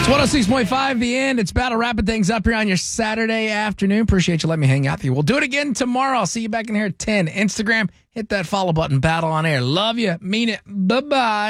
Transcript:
It's 106.5, The End. It's Battle wrapping things up here on your Saturday afternoon. Appreciate you letting me hang out with you. We'll do it again tomorrow. I'll see you back in here at 10. Instagram, hit that follow button, Battle on Air. Love you. Mean it. Bye-bye.